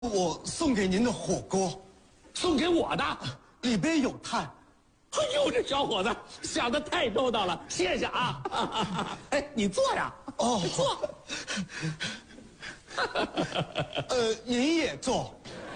我送给您的火锅， 送给我的， 里边有碳。 哎呦，这小伙子想的太周到了，谢谢啊！哎，你坐呀。 哦， 坐。 您也坐。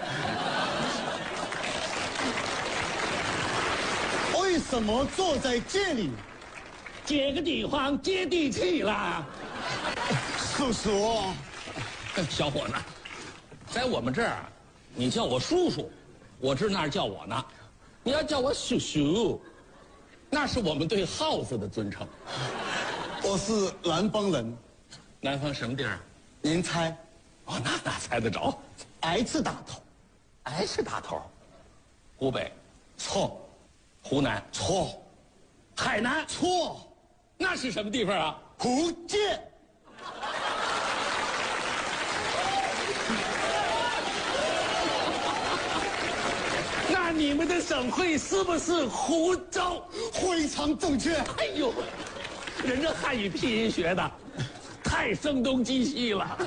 为什么坐在这里？ 这个地方接地气啦。 叔叔， 小伙子，在我们这儿，你叫我叔叔，我知那儿叫我呢。你要叫我叔叔，那是我们对耗子的尊称。 我是南方人。 南方什么地儿？ 您猜？ 哦，那哪猜得着 ？H 打头。 H 打头。湖北？ 错。 湖南？ 错。 海南？ 错。 那是什么地方啊？ 福建。 那你们的省会是不是湖州？ 非常正确。 哎呦，人这汉语拼音学的太声东击西了。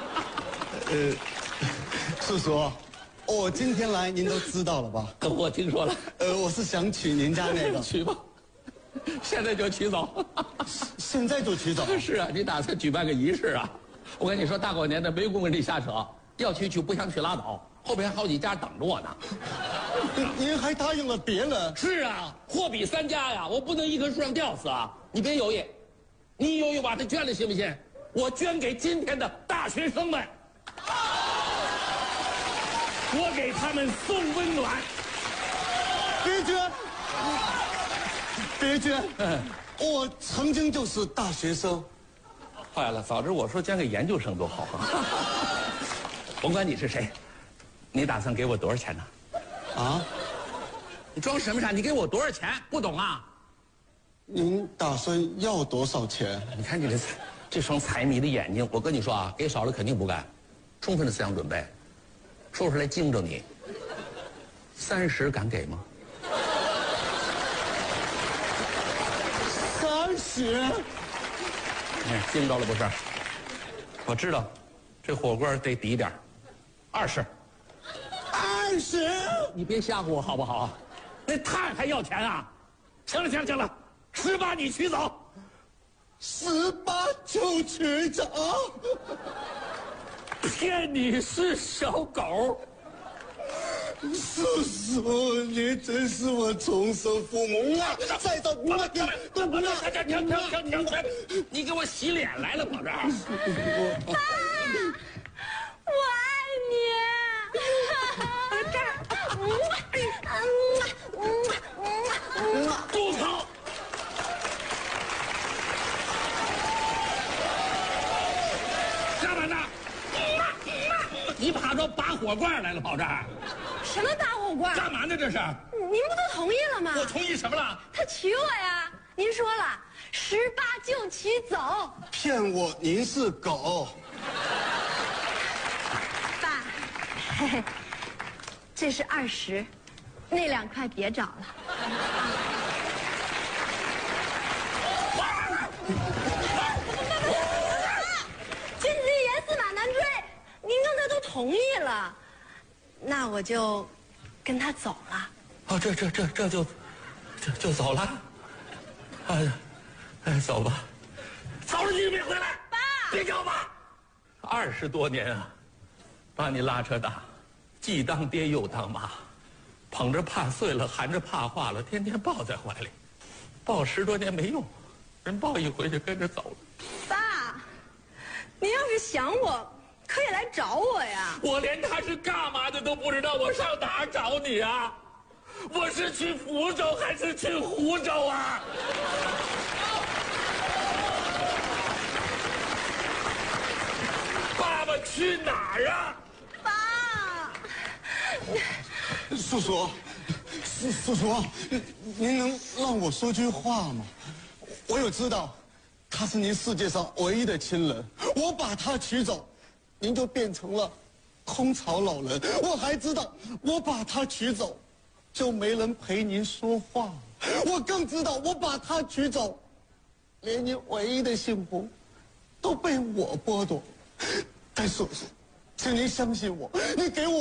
叔叔，我今天来您都知道了吧？ 我听说了。 我是想娶您家那个。 娶吧，现在就娶走。 现在就娶走？ 是啊，你打算举办个仪式啊？我跟你说，大过年的没工夫跟你瞎扯，要娶不想娶拉倒，后边还好几家等着我呢。 您还答应了别人？ 是啊，货比三家呀，我不能一棵树上吊死啊！你别犹豫，你犹豫把它捐了行不行？我捐给今天的大学生们，我给他们送温暖。 别捐，别捐！我曾经就是大学生。 坏了，早知我说捐给研究生多好啊！甭管你是谁，你打算给我多少钱呢？ 啊？ 你装什么傻？你给我多少钱？不懂啊？ 您打算要多少钱？ 你看你这双财迷的眼睛，我跟你说啊，给少了肯定不干，充分的思想准备，说出来惊着你。30敢给吗 ？30？ 惊着了不是？我知道，这火锅得抵点20。 20？ 你别吓唬我好不好？那碳还要钱啊？行了行了行了，18你取走。 18就取走？ 骗你是小狗。 叔叔，你真是我重生父母啊！再走不了， 停！你给我洗脸来了，跑这儿。 爸，我爱你。这儿， 住口！干嘛呢？你跑着拔火罐来了，跑这儿。 什么拔火罐？ 干嘛呢？这是？ 您不都同意了吗？ 我同意什么了？ 他娶我呀！您说了，18就娶走。 骗我，您是狗。 爸，嘿嘿，这是20，那2块别找了。君子一言，驷马难追。您刚才都同意了。那我就跟他走了。 哦，这就走了。走吧。走了你就别回来。 爸， 别叫爸。20多年啊，把你拉扯大，既当爹又当妈，捧着怕碎了，含着怕化了，天天抱在怀里，抱10多年没用，人抱一回就跟着走了。 爸，您要是想我，可以来找我呀。 我连他是干嘛的都不知道，我上哪儿找你啊？我是去福州还是去湖州啊？爸爸去哪儿啊？ 爸， 叔叔，叔叔，您能让我说句话吗？我有知道，他是您世界上唯一的亲人，我把他娶走，您就变成了空巢老人。我还知道，我把他娶走，就没人陪您说话。我更知道，我把他娶走，连您唯一的幸福都被我剥夺。但叔叔， 请您相信我，你给我。